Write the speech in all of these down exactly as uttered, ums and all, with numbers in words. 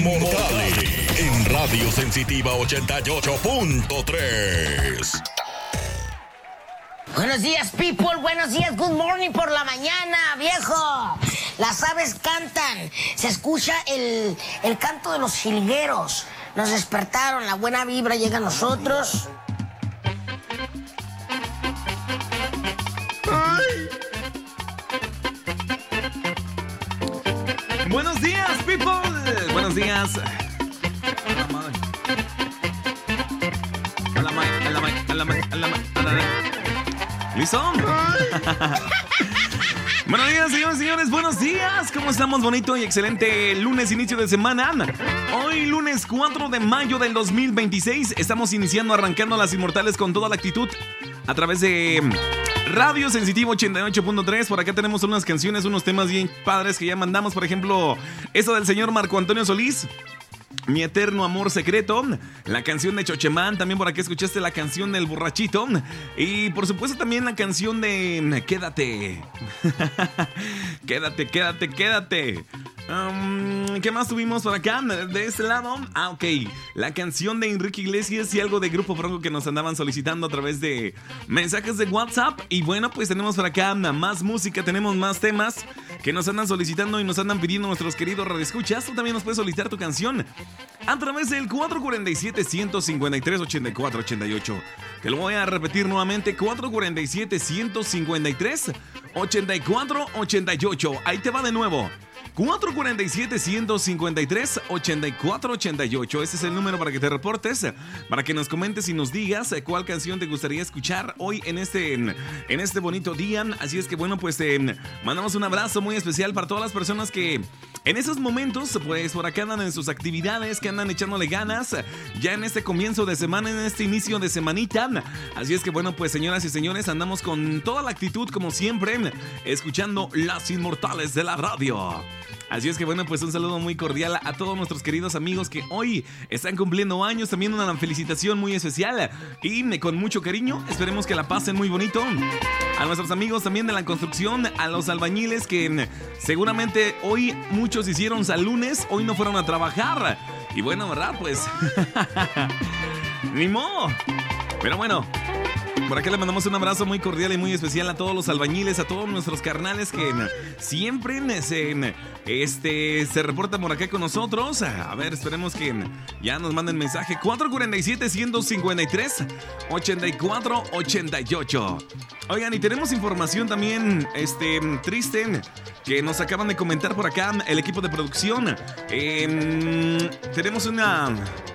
Inmortales en Radio Sensitiva ochenta y ocho punto tres. Buenos días, people. Buenos días. Good morning por la mañana, viejo. Las aves cantan. Se escucha el, el canto de los jilgueros. Nos despertaron. La buena vibra llega a nosotros. Ay. Buenos días, people. Buenos días. A la ma, a la ma, a la ma, a la ma, a la ma. ¿Listo? Buenos días, señores y señores. Buenos días. ¿Cómo estamos? Bonito y excelente lunes, inicio de semana. Hoy, lunes cuatro de mayo del dos mil veintiséis. Estamos iniciando, arrancando Las Inmortales con toda la actitud a través de Radio Sensitivo ochenta y ocho punto tres. Por acá tenemos unas canciones, unos temas bien padres que ya mandamos. Por ejemplo, esta del señor Marco Antonio Solís, Mi Eterno Amor Secreto. La canción de Chochemán. También por aquí escuchaste la canción del Borrachito. Y por supuesto también la canción de Quédate. Quédate, quédate, quédate. Um, ¿Qué más tuvimos por acá? De este lado. Ah, ok. La canción de Enrique Iglesias y algo de Grupo Bronco que nos andaban solicitando a través de mensajes de WhatsApp. Y bueno, pues tenemos por acá más música, tenemos más temas que nos andan solicitando y nos andan pidiendo nuestros queridos radioescuchas. Tú también nos puedes solicitar tu canción a través del cuatro cuatro siete, uno cinco tres, ocho cuatro ocho ocho. Te lo voy a repetir nuevamente: cuatro cuatro siete, uno cinco tres, ocho cuatro ocho ocho. Ahí te va de nuevo: cuatro cuatro siete, uno cinco tres, ocho cuatro ocho ocho. Ese es el número para que te reportes, para que nos comentes y nos digas cuál canción te gustaría escuchar hoy en este, en este bonito día. Así es que bueno, pues eh, mandamos un abrazo muy especial para todas las personas que en esos momentos, pues por acá andan en sus actividades, que andan echándole ganas ya en este comienzo de semana, en este inicio de semanita. Así es que bueno, pues señoras y señores, andamos con toda la actitud como siempre, escuchando Las Inmortales de la radio. Así es que bueno, pues un saludo muy cordial a todos nuestros queridos amigos que hoy están cumpliendo años. También una felicitación muy especial y con mucho cariño. Esperemos que la pasen muy bonito. A nuestros amigos también de la construcción, a los albañiles que seguramente hoy muchos hicieron lunes, hoy no fueron a trabajar. Y bueno, ¿verdad? Pues ni modo. Pero bueno, por acá le mandamos un abrazo muy cordial y muy especial a todos los albañiles, a todos nuestros carnales que siempre se, este, se reportan por acá con nosotros. A ver, esperemos que ya nos manden mensaje. cuatro cuatro siete, uno cinco tres, ocho cuatro ocho ocho. Oigan, y tenemos información también este, triste que nos acaban de comentar por acá el equipo de producción. Eh, tenemos una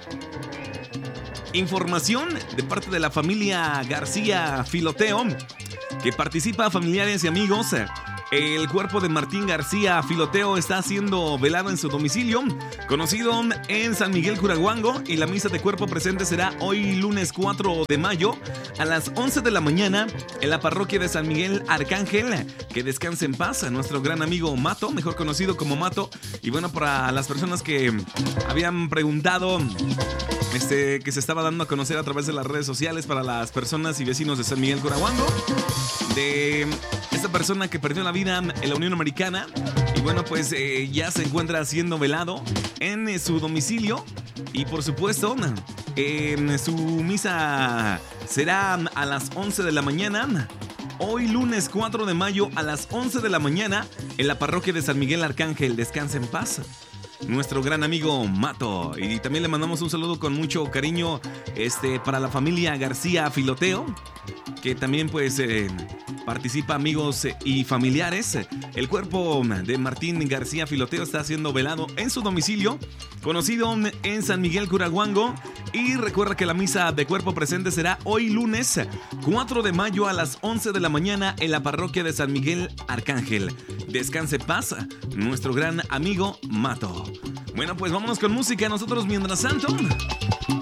información de parte de la familia García Filoteo, que participa, familiares y amigos. El cuerpo de Martín García Filoteo está siendo velado en su domicilio, conocido en San Miguel Curahuango, y la misa de cuerpo presente será hoy lunes cuatro de mayo a las once de la mañana en la parroquia de San Miguel Arcángel. Que descanse en paz a nuestro gran amigo Mato, mejor conocido como Mato. Y bueno, para las personas que habían preguntado, Este, que se estaba dando a conocer a través de las redes sociales para las personas y vecinos de San Miguel Curahuango, de esta persona que perdió la vida en la Unión Americana. Y bueno, pues eh, ya se encuentra siendo velado en eh, su domicilio. Y por supuesto, eh, su misa será a las once de la mañana. Hoy lunes cuatro de mayo a las once de la mañana en la parroquia de San Miguel Arcángel. Descanse en paz nuestro gran amigo Mato. Y también le mandamos un saludo con mucho cariño este, para la familia García Filoteo, que también pues eh, participa, amigos y familiares. El cuerpo de Martín García Filoteo está siendo velado en su domicilio, conocido en San Miguel Curahuango. Y recuerda que la misa de cuerpo presente será hoy lunes cuatro de mayo a las once de la mañana en la parroquia de San Miguel Arcángel. Descanse paz nuestro gran amigo Mato. Bueno, pues vámonos con música nosotros mientras tanto.